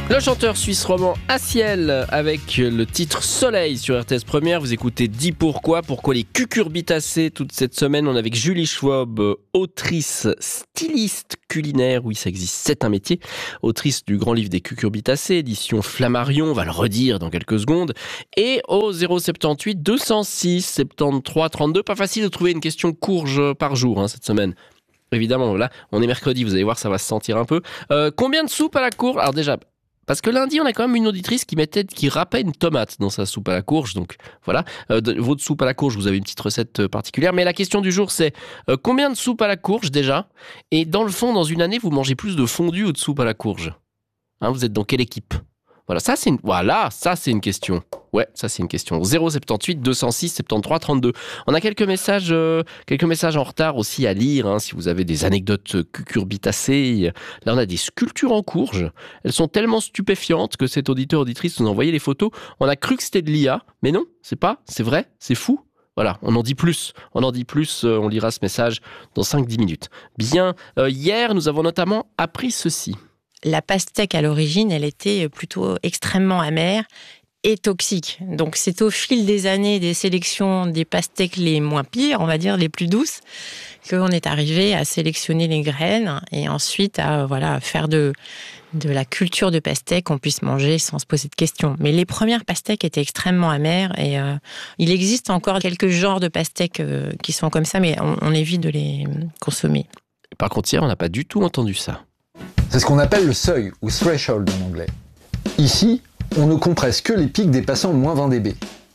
Le chanteur suisse roman Aciel avec le titre Soleil sur RTS Première. Vous écoutez Dis pourquoi les cucurbitacées toute cette semaine. On est avec Julie Schwab, autrice, styliste culinaire. Oui, ça existe, c'est un métier. Autrice du grand livre des cucurbitacées, édition Flammarion. On va le redire dans quelques secondes. Et au 078 206 73 32. Pas facile de trouver une question courge par jour cette semaine. Évidemment, là, on est mercredi. Vous allez voir, ça va se sentir un peu. Combien de soupe à la courge ? Alors déjà... Parce que lundi, on a quand même une auditrice qui râpait une tomate dans sa soupe à la courge. Donc voilà, votre soupe à la courge, vous avez une petite recette particulière. Mais la question du jour, c'est combien de soupe à la courge déjà ? Et dans le fond, dans une année, vous mangez plus de fondue ou de soupe à la courge ? Vous êtes dans quelle équipe ? Voilà, ça c'est une question. Ouais, ça c'est une question. 078 206 73 32. On a quelques messages en retard aussi à lire. Si vous avez des anecdotes cucurbitacées. Là, on a des sculptures en courge. Elles sont tellement stupéfiantes que cet auditeur-auditrice nous a envoyé les photos. On a cru que c'était de l'IA, mais non, c'est vrai, c'est fou. Voilà, on en dit plus. On lira ce message dans 5-10 minutes. Bien, hier, nous avons notamment appris ceci. La pastèque, à l'origine, elle était plutôt extrêmement amère et toxique. Donc, c'est au fil des années, des sélections des pastèques les moins pires, on va dire, les plus douces, qu'on est arrivé à sélectionner les graines et ensuite à faire de la culture de pastèque qu'on puisse manger sans se poser de questions. Mais les premières pastèques étaient extrêmement amères et il existe encore quelques genres de pastèques qui sont comme ça, mais on évite de les consommer. Par contre, hier, on n'a pas du tout entendu ça. C'est ce qu'on appelle le seuil, ou threshold en anglais. Ici, on ne compresse que les pics dépassant moins 20 dB.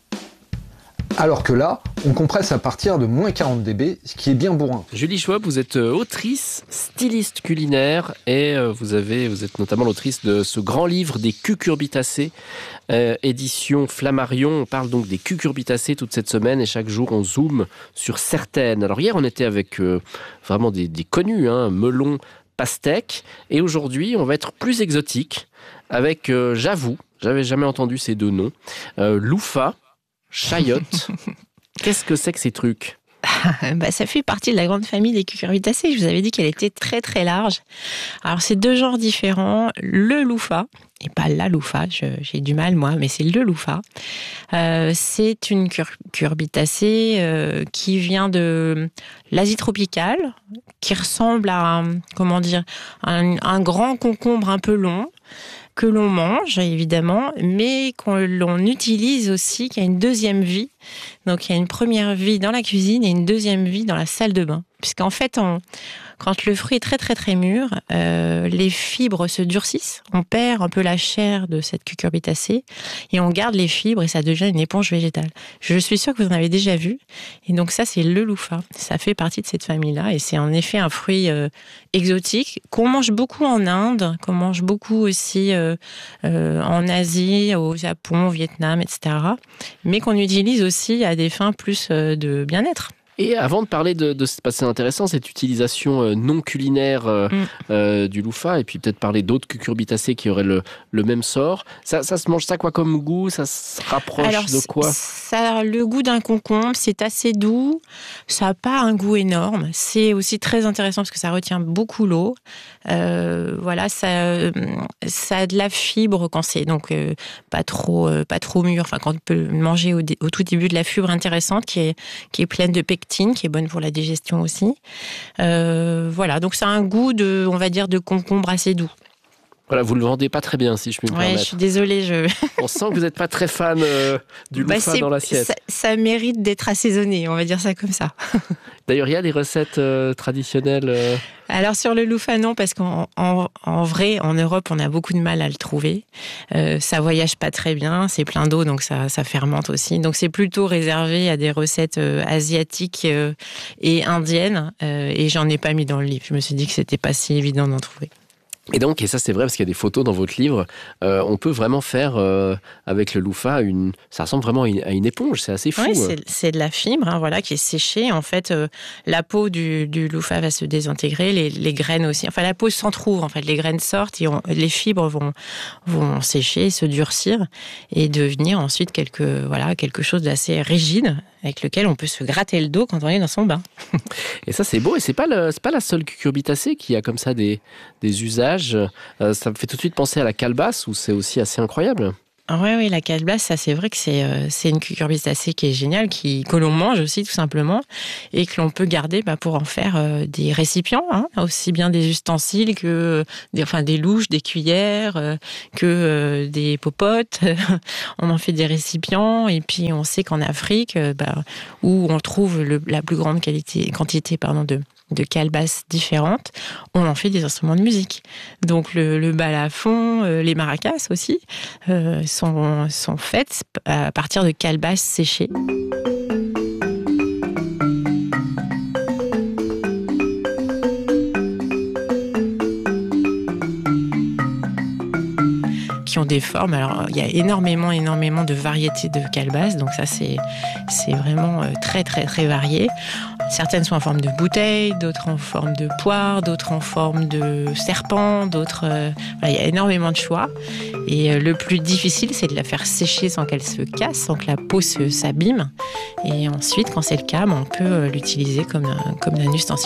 Alors que là, on compresse à partir de moins 40 dB, ce qui est bien bourrin. Julie Schwab, vous êtes autrice, styliste culinaire et vous êtes notamment l'autrice de ce grand livre des cucurbitacées, édition Flammarion. On parle donc des cucurbitacées toute cette semaine et chaque jour on zoome sur certaines. Alors hier on était avec vraiment des connus, melon, pastèque, et aujourd'hui on va être plus exotique avec, j'avoue, j'avais jamais entendu ces deux noms, louffa, chayotte. Qu'est-ce que c'est que ces trucs ? Ça fait partie de la grande famille des cucurbitacées. Je vous avais dit qu'elle était très très large. Alors c'est deux genres différents. Le louffa, et pas la louffa, j'ai du mal moi, mais c'est le louffa. C'est une cucurbitacée qui vient de l'Asie tropicale, qui ressemble à un grand concombre un peu long, que l'on mange, évidemment, mais l'on utilise aussi, qui a une deuxième vie. Donc, il y a une première vie dans la cuisine et une deuxième vie dans la salle de bain. Puisqu'en fait, quand le fruit est très, très, très mûr, les fibres se durcissent. On perd un peu la chair de cette cucurbitacée et on garde les fibres et ça devient une éponge végétale. Je suis sûre que vous en avez déjà vu. Et donc, ça, c'est le louffa. Ça fait partie de cette famille-là et c'est en effet un fruit exotique qu'on mange beaucoup en Inde, qu'on mange beaucoup aussi en Asie, au Japon, au Vietnam, etc. Mais qu'on utilise aussi à des fins plus de bien-être. Et avant de parler de c'est intéressant, cette utilisation non culinaire du louffa, et puis peut-être parler d'autres cucurbitacées qui auraient le même sort. Ça se mange ça quoi comme goût ? Ça se rapproche de quoi ? Ça a le goût d'un concombre, c'est assez doux, ça n'a pas un goût énorme. C'est aussi très intéressant parce que ça retient beaucoup l'eau. Ça a de la fibre quand c'est donc pas trop mûr. Enfin, quand on peut manger au tout début de la fibre intéressante qui est pleine de pectine, qui est bonne pour la digestion aussi. Donc ça a un goût de concombre assez doux. Voilà, vous le vendez pas très bien, si je puis me permettre. Je suis désolée. On sent que vous n'êtes pas très fan du louffa dans l'assiette. Ça mérite d'être assaisonné, on va dire ça comme ça. D'ailleurs, il y a des recettes traditionnelles Alors sur le louffa, non, parce qu'en vrai, en Europe, on a beaucoup de mal à le trouver. Ça voyage pas très bien, c'est plein d'eau, donc ça fermente aussi. Donc c'est plutôt réservé à des recettes asiatiques et indiennes. Et j'en ai pas mis dans le livre. Je me suis dit que c'était pas si évident d'en trouver. Et donc, et ça c'est vrai parce qu'il y a des photos dans votre livre, on peut vraiment faire avec le louffa, ça ressemble vraiment à une éponge, c'est assez fou. Oui, c'est de la fibre qui est séchée. En fait, la peau du louffa va se désintégrer, les graines aussi. Enfin, la peau s'entrouvre, en fait, les graines sortent et les fibres vont sécher, se durcir et devenir ensuite quelque chose d'assez rigide. avec lequel on peut se gratter le dos quand on est dans son bain. Et ça, c'est beau. Et c'est pas la seule cucurbitacée qui a comme ça des usages. Ça me fait tout de suite penser à la calebasse, où c'est aussi assez incroyable. Oui, la calebasse, ça c'est vrai que c'est une cucurbitacée qui est géniale, que l'on mange aussi tout simplement, et que l'on peut garder pour en faire des récipients, hein, aussi bien des ustensiles que des louches, des cuillères, que des popotes. On en fait des récipients, et puis on sait qu'en Afrique, où on trouve la plus grande quantité de calebasses différentes, on en fait des instruments de musique. Donc le balafon, les maracas aussi, sont faites à partir de calebasses séchées. Qui ont des formes. Alors, il y a énormément de variétés de calebasses, donc ça, c'est vraiment très, très, très varié. Certaines sont en forme de bouteille, d'autres en forme de poire, d'autres en forme de serpent, d'autres... il y a énormément de choix. Et le plus difficile, c'est de la faire sécher sans qu'elle se casse, sans que la peau s'abîme. Et ensuite, quand c'est le cas, on peut l'utiliser comme un ustensile.